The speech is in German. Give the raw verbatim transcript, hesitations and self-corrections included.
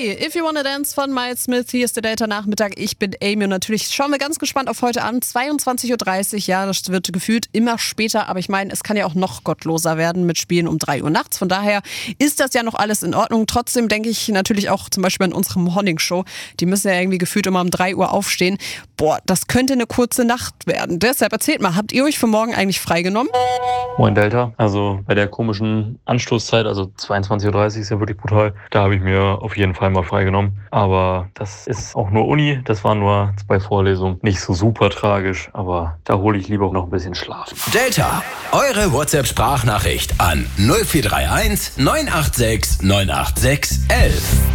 If You Wanna Dance von Miles Smith, hier ist der Delta-Nachmittag. Ich bin Amy und natürlich schauen wir ganz gespannt auf heute an. zweiundzwanzig Uhr dreißig, ja, das wird gefühlt immer später, aber ich meine, es kann ja auch noch gottloser werden mit Spielen um drei Uhr nachts. Von daher ist das ja noch alles in Ordnung. Trotzdem denke ich natürlich auch zum Beispiel an unsere Morning-Show, die müssen ja irgendwie gefühlt immer um drei Uhr aufstehen. Boah, das könnte eine kurze Nacht werden. Deshalb erzählt mal, habt ihr euch für morgen eigentlich freigenommen? Moin Delta, also bei der komischen Anstoßzeit, also zweiundzwanzig Uhr dreißig ist ja wirklich brutal, da habe ich mir auf jeden Fall mal freigenommen. Aber das ist auch nur Uni, das waren nur zwei Vorlesungen, nicht so super tragisch, aber da hole ich lieber noch ein bisschen Schlaf. Delta, eure WhatsApp-Sprachnachricht an null vier drei eins neun acht sechs neun acht sechs eins eins.